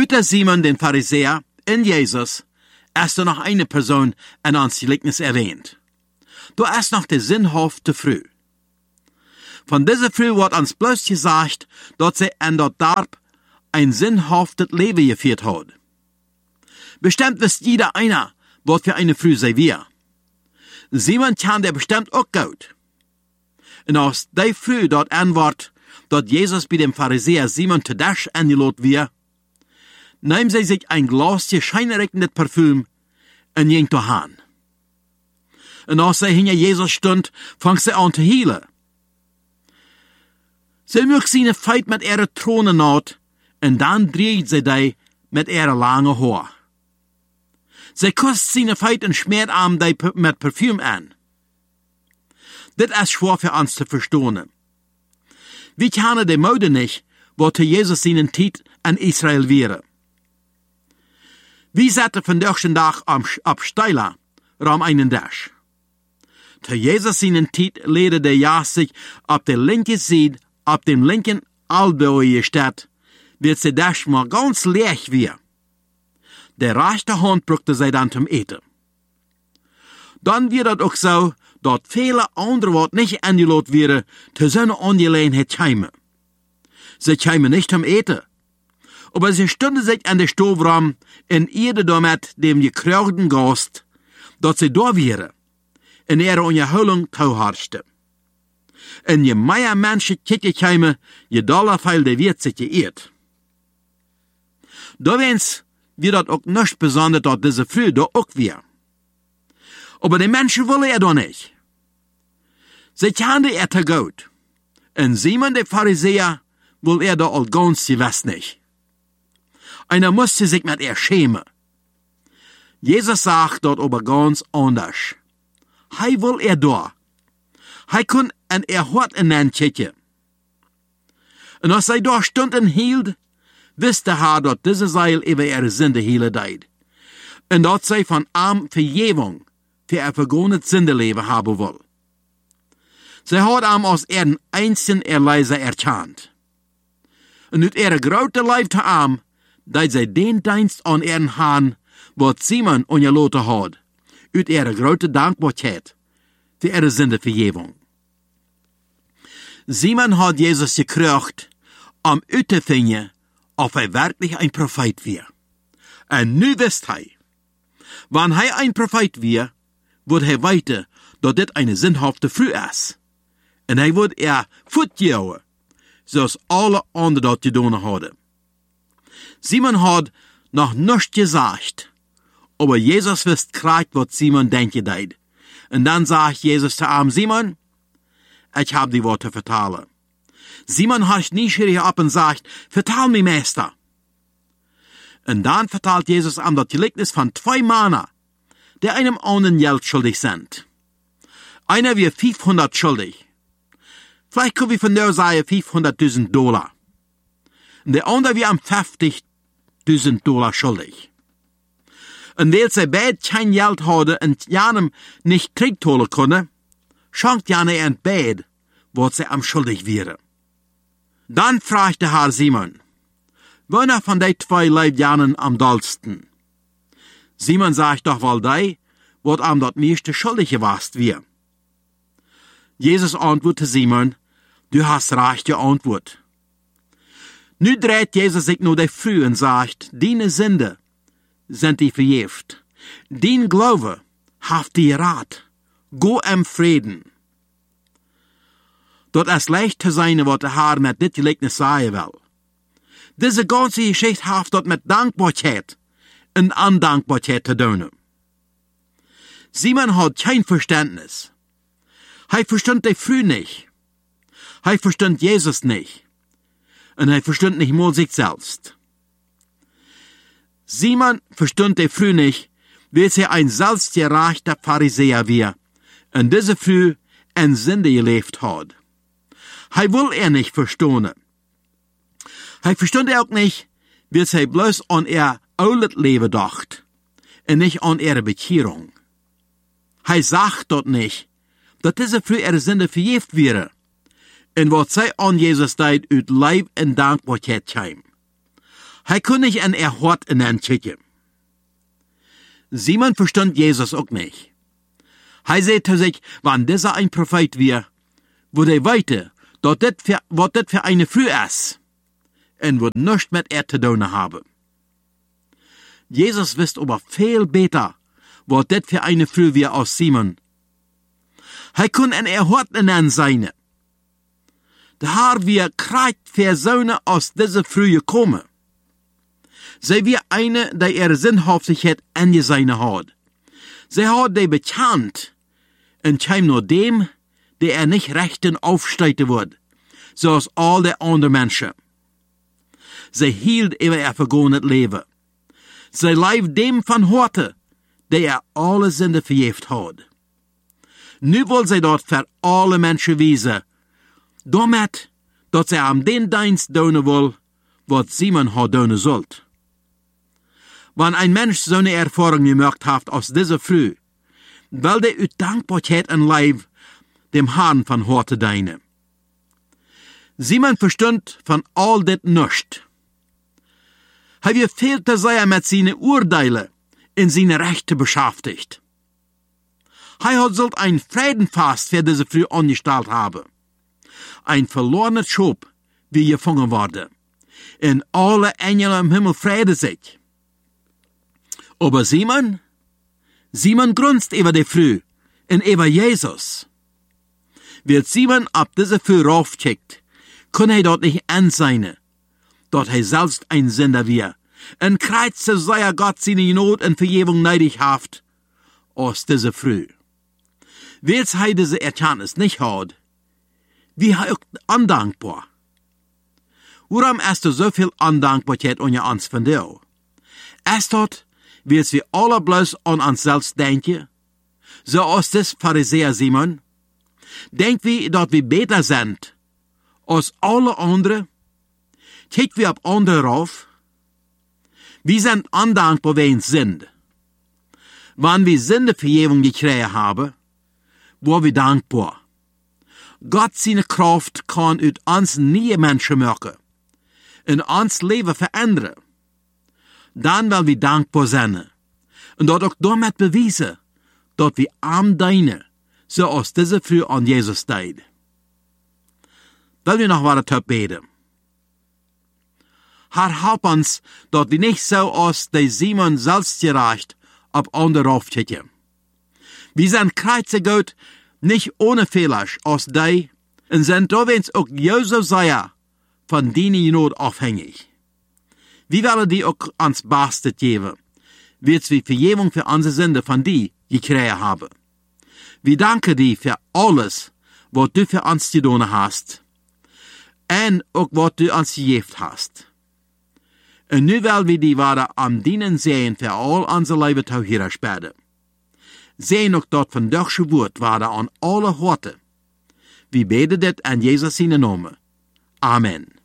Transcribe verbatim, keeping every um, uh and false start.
Buter Simon, den Pharisäer, in Jesus, ist noch eine Person in uns Gleichnis erwähnt. Du ist noch der sinnhafte Früh. Von dieser Früh wird uns bloß gesagt, dass sie in dort Darb ein sinnhaftes Leben geführt hat. Bestimmt wisst jeder einer, was für eine Früh sei wir. Simon kann der bestimmt auch gut. Und aus der Früh dort antwort, dort Jesus bei dem Pharisäer Simon zu Dash angelot wir, nahm sie sich ein Glasje scheinreckendes Parfüm und ging zu Han. Und als sie hinter Jesus stund, fang sie an zu hielen. Sie mögt seine Feit mit ihrer Throne naht, und dann dreht sie die mit ihrer langen Haar. Sie kusst seine Feit und schmiert ihm die mit Parfüm an. Das ist schwer für uns zu verstehen. Wir kennen die Mode nicht, wo zu Jesus seinen Tit an Israel wäre. Wie satte von den Tag am, ab Steiler, ram einen Dash. Zu Jesus seinen Tit lede der Jas sich auf der linken Seite, auf dem linken Albeue Stadt, wird sie Dash mal ganz leer wir. Der rechte Hand brauchte sie dann zum Eten. Dann wird das auch so, dass viele andere Worte nicht angelot wären, zu seiner Angelegenheit kämen. Sie kämen nicht zum Eten. Aber sie stunden sich an der Stoffraum in ihre damit dem gekreuzten Gast, dass sie da wäre, in ihre Unterholung tauharschte. Und je mehr Menschen kicken kämen, je doller viel der wird sich geirrt. Da wenn's wird das auch nicht besonders, dass diese Früh da auch wir. Aber die Menschen wollen er doch nicht. Sie kannten er zu gut. Und Simon, der Pharisäer, will er da all ganz gewiss nicht. Einer musste sich mit er schämen. Jesus sagt dort aber ganz anders. Hij will er da. Hij kon en er hort in den kicken. Und als hij da stund und hielt, wusste er, dass diese Seil über ihre Sünde hiele deed. Und dass sie von ihm Vergebung für ihr vergangenes Sündeleben haben will. Sie hat ihm als ihren einzigen Erleiser erkannt. Und mit ihrer großen Leib zu ihm, dat sie den Dienst an ihren Herrn, was Simon ungelaten hat, uit ihre große Dankbarkeit für ihre Sündevergebung. Simon hat Jesus gekriegt, um uitzufinden, ob er wirklich ein Prophet war. Und nu wisst er, wenn er ein Prophet war, wird er weiter, dass das eine sinnhafte Früh ist. Und er wird er fortgehen, zoals alle anderen das getan haben. Simon hat noch nichts gesagt, aber Jesus wisst gerade, was Simon denken deed. Und dann sagt Jesus zu ihm, Simon, ich hab die Worte vertalen. Simon hascht neugierig ab und sagt, vertal mir, Meister. Und dann vertalt Jesus ihm das Gleichnis von zwei Männern, die einem anderen Geld schuldig sind. Einer wird fünfhundert schuldig. Vielleicht können wir von der Seite fünfhunderttausend Dollar. Und der andere wird am fünfzigtausend Dollar schuldig. Und weil sie beide kein Geld haben und Janem nicht zurückholen können, schenkt Jane ein beide, was sie am schuldig wäre. Dann fragt der Herr Simon, wer von den zwei lebt Janen am dollsten? Simon sagt doch wohl die, was am dort meiste schuldig gewast wir. Jesus antwortete Simon, du hast recht geantwortet. Nu dreht Jesus sich nur der Früh und sagt, deine Sünde sind die verjäft. Dein Glaube haft die Rat. Go im Frieden. Dort ist leicht zu sein, was der Herr mit dit Gleichnis sagen will. Diese ganze Geschichte haft dort mit Dankbarkeit und Undankbarkeit zu tun. Simon hat kein Verständnis. Er verstand die Früh nicht. Er verstand Jesus nicht. Und er verstand nicht mal sich selbst. Simon verstand die Früh nicht, weil er ein selbstgerechter Pharisäer war und diese Früh in Sünde gelebt hat. Er will er nicht verstehen. Er verstand auch nicht, weil er bloß an ihr altes Leben dacht und nicht an ihre Bekehrung. Er sagt dort nicht, dass diese Früh ihre Sünde verjäft wäre und was sie an Jesus deed uit Leib und Dankbarkeit kam. Hij kon nicht en er hort in den Tschicke. Simon verstand Jesus auch nicht. Hij zei zu sich, wann dieser ein Prophet wir, wo hij weite, dat dit für, wat dit für eine Früh ist, en wird nichts mit er zu tun haben. Jesus wisst aber viel besser, wat dit für eine Früh wir aus Simon. Hij kon en er hort in den seine. De haar wir krijgt Personen aus diese Frühe kommen. Zij wie eine, die er Sinnhaftigkeit an je seine hat. Zij hat die bekannt, en keim nur dem, der er nicht rechten aufsteiten wird, zoals all de andere Menschen. Zij hield über er vergonet Leben. Zij leeft dem van heute, der er alle Sünde vergeeft hat. Nu wil zij dat voor alle Menschen wiesen, damit, dat zij am den Dienst doen wil, wat Simon hat doen sollt. Wenn ein Mensch so eine Erfahrung gemacht hat aus dieser Früh, will der uit Dankbarkeit en Leib dem Herrn von heute dienen. Simon verstand von all dit nicht. Er wird viel zu sehr mit seinen Urteilen in seine Rechte beschäftigt. Er hat sollt ein Friedenfest für diese Früh angestellt haben. Ein verlorener Schub, wie gefangen wurde. Und alle Engel im Himmel freuen sich. Aber Simon? Simon grunzt über die Früh und über Jesus. Wird Simon ab diese Früh raufcheckt, kann er dort nicht ansehen, dort er selbst ein Sünder wir, und kreuzt so sehr Gott seine Not und Vergebung neidig haft, aus diese Früh. Wird er diese Erkenntnis nicht hat, wie er auch undankbar. Warum hast du so viel Undankbarkeit an je ans von dir? Ist dort, willst wir alle bloß an uns selbst denken? So als das Pharisäer Simon? Denkt wir, dass wir besser sind als alle anderen? Kijkt wir auf andere rauf? Wir sind undankbar, wenn wir sind. Wenn wir Sündevergebung gekriegt haben, waren wir dankbar. Gott seine Kraft kann uit uns nie Menschen machen und uns Leben verändern. Dann will wir dankbar sein und dort auch damit beweisen, dass wir arm dienen, so als diese Früh an Jesus deed. Will wir noch weiter beten? Herr, help uns, dass wir nicht so als der Simon selbstgerecht auf andere aufchecken. Wir sind kreuzigott nicht ohne Fehler als die und sind dawegs auch so sehr von deiner Not abhängig. Wie wollen die auch ans Beste geben, wird wir Vergebung für unsere Sünde von dir gekriegt haben. Wir danken dir für alles, was du für uns getan hast, und auch was du uns gegeben hast. Und nu wollen wir die weiter am Dienen sehen für all unsere Leben zu hier später. Sehen auch dort von deutsche Wort weiter an alle Horte. Wir beten das an Jesus seinen Namen. Amen.